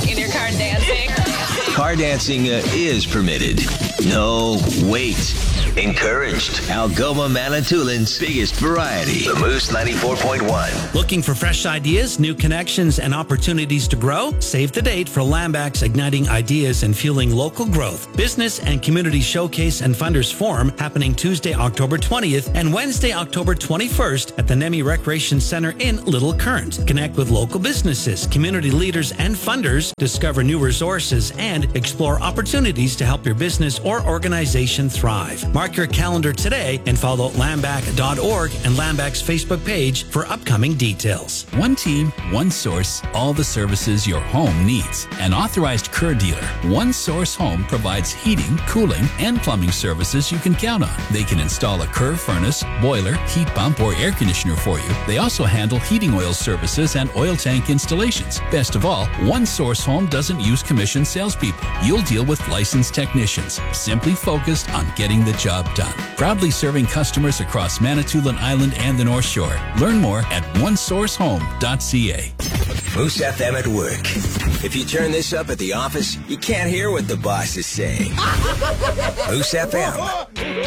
in your car dancing. Car dancing is permitted. No, wait. Encouraged. Algoma Manitoulин's biggest variety. The Moose 94.1. Looking for fresh ideas, new connections, and opportunities to grow? Save the date for Lambac's Igniting Ideas and Fueling Local Growth Business and Community Showcase and Funders Forum happening Tuesday, October 20th and Wednesday, October 21st at the Nemi Recreation Center in Little Current. Connect with local businesses, community leaders, and funders, discover new resources, and explore opportunities to help your business or organization thrive. Mark your calendar today and follow lambac.org and Lambac's Facebook page for upcoming details. One team, one source, all the services your home needs. An authorized Kerr dealer, One Source Home provides heating, cooling, and plumbing services you can count on. They can install a Kerr furnace, boiler, heat pump, or air conditioner for you. They also handle heating oil services and oil tank installations. Best of all, One Source Home doesn't use commissioned salespeople. You'll deal with licensed technicians, simply focused on getting the job done. Proudly serving customers across Manitoulin Island and the North Shore. Learn more at onesourcehome.ca. Moose FM at work. If you turn this up at the office, you can't hear what the boss is saying. Moose FM.